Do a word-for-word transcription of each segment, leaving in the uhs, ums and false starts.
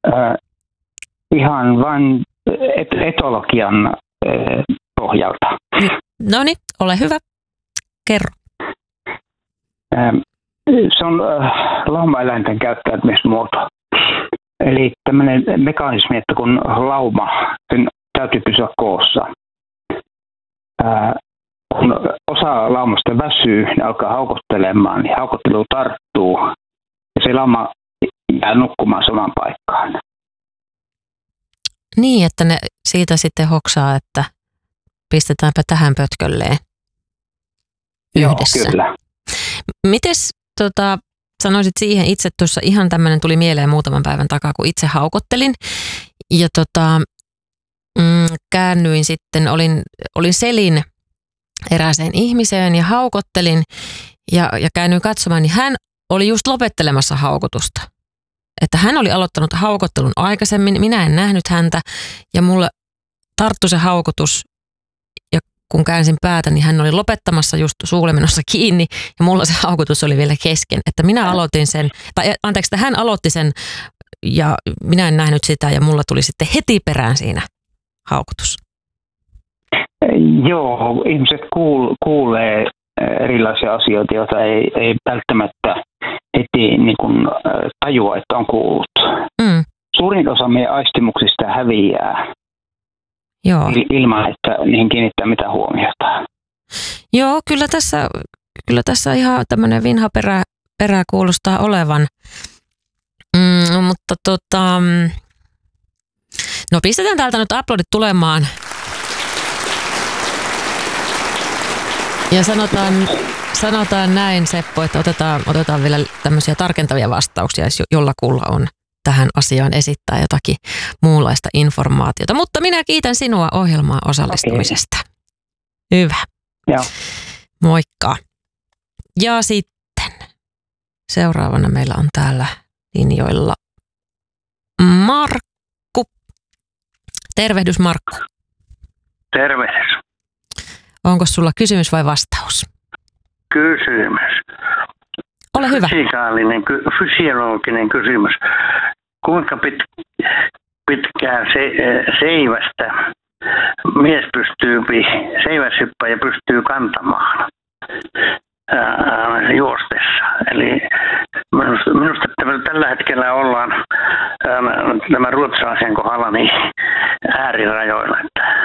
Äh, ihan vain et- etologian äh, pohjalta. No niin, ole hyvä. Kerro. Äh, se on äh, laumaeläinten käyttäytymismuoto. Eli tämmöinen mekanismi, että kun lauma, sen täytyy pysyä koossa. Ää, kun osa laumasta väsyy, niin alkaa haukottelemaan, niin haukottelu tarttuu ja se lauma jää nukkumaan samaan paikkaan. Niin, että ne siitä sitten hoksaa, että pistetäänpä tähän pötkölleen yhdessä. Joo, kyllä. Mites tota, sanoisit siihen itse tuossa ihan tämmöinen tuli mieleen muutaman päivän takaa, kun itse haukottelin ja tota, mm, käännyin sitten, olin, olin selin erääseen ihmiseen ja haukottelin ja, ja käännyin katsomaan, niin hän oli just lopettelemassa haukotusta. Että hän oli aloittanut haukottelun aikaisemmin, minä en nähnyt häntä ja mulle tarttui se haukotus ja kun käänsin päätä, niin hän oli lopettamassa just suulemenossa kiinni ja mulla se haukotus oli vielä kesken. Että minä aloitin sen, tai anteeksi, että hän aloitti sen ja minä en nähnyt sitä ja mulla tuli sitten heti perään siinä haukotus. Joo, ihmiset kuul, kuulee erilaisia asioita, joita ei, ei välttämättä heti niin kuin, tajua, että on kuullut. Mm. Suurin osa meidän aistimuksista häviää. Joo. Ilman, että niihin kiinnittää mitään huomiota. Joo, kyllä tässä, kyllä tässä ihan tämmöinen vinha perä, perä kuulostaa olevan. Mm, mutta tota, no pistetään täältä nyt aplodit tulemaan. Ja sanotaan, sanotaan näin, Seppo, että otetaan, otetaan vielä tämmöisiä tarkentavia vastauksia, jos jollakulla on tähän asiaan esittää jotakin muunlaista informaatiota. Mutta minä kiitän sinua ohjelmaan osallistumisesta. Okay. Hyvä. Joo. Moikka. Ja sitten seuraavana meillä on täällä linjoilla Markku. Tervehdys, Markku. Tervehdys. Onko sulla kysymys vai vastaus? Kysymys. Ole hyvä. Fysikaalinen, fysiologinen kysymys. Kuinka pit, pitkään se, seivästä mies pystyy, seiväshyppäjä pystyy kantamaan ää, juostessa? Eli minusta, minusta tällä hetkellä ollaan ää, tämän ruotsalaisen kohdalla niin äärirajoilla.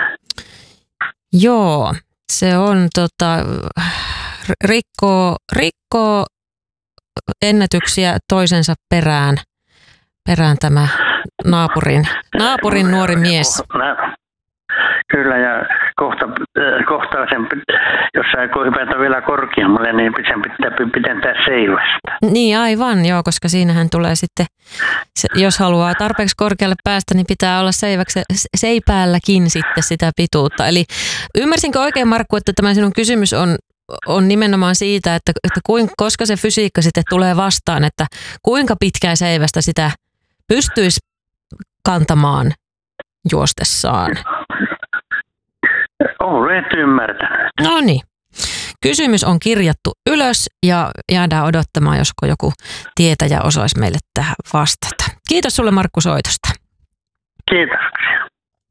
Joo, se on tota, rikkoo, rikkoo ennätyksiä toisensa perään, perään tämä naapurin, naapurin nuori mies. Kyllä, ja kohta, kohta sen, jos sä hypätä vielä korkeammalle, niin sen pitää pitentää seivästä. Niin aivan, joo, koska siinähän tulee sitten, jos haluaa tarpeeksi korkealle päästä, niin pitää olla seiväksi, seipäälläkin sitten sitä pituutta. Eli ymmärsinkö oikein, Markku, että tämä sinun kysymys on, on nimenomaan siitä, että, että kuinka, koska se fysiikka sitten tulee vastaan, että kuinka pitkään seivästä sitä pystyisi kantamaan juostessaan? Olen ymmärtänyt. No niin. Kysymys on kirjattu ylös ja jäädään odottamaan, josko joku tietäjä osaisi meille tähän vastata. Kiitos sulle, Markku, soitosta. Kiitoksia.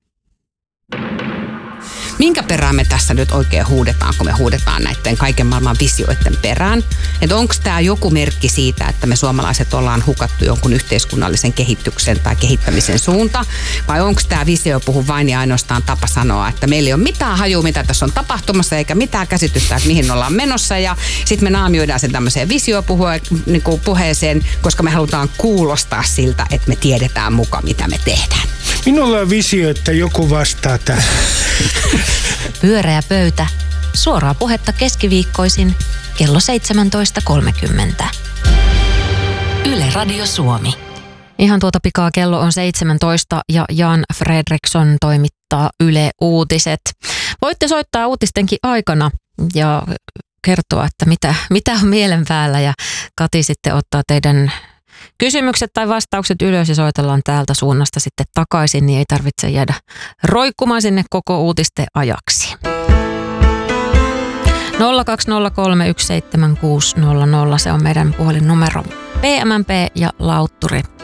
Minkä perään me tässä nyt oikein huudetaan, kun me huudetaan näiden kaiken maailman visioiden perään? Että onko tämä joku merkki siitä, että me suomalaiset ollaan hukattu jonkun yhteiskunnallisen kehityksen tai kehittämisen suunta? Vai onko tämä visio puhu vain ja ainoastaan tapa sanoa, että meillä ei ole mitään hajua, mitä tässä on tapahtumassa, eikä mitään käsitystä, että mihin ollaan menossa. Ja sitten me naamioidaan sen tämmöiseen visiopuheeseen, koska me halutaan kuulostaa siltä, että me tiedetään mukaan, mitä me tehdään. Minulla on visio, että joku vastaa tähän. Pyöreä pöytä. Suoraa puhetta keskiviikkoisin kello seitsemäntoista kolmekymmentä. Yle Radio Suomi. Ihan tuota pikaa kello on seitsemäntoista ja Jan Fredriksson toimittaa Yle Uutiset. Voitte soittaa uutistenkin aikana ja kertoa, että mitä, mitä on mielen päällä ja Kati sitten ottaa teidän kysymykset tai vastaukset ylös ja soitellaan täältä suunnasta sitten takaisin, niin ei tarvitse jäädä roikkumaan sinne koko uutisten ajaksi. nolla kaksi nolla kolme yksi seitsemän kuusi nolla nolla, se on meidän puhelinnumero. P M M P ja Lautturi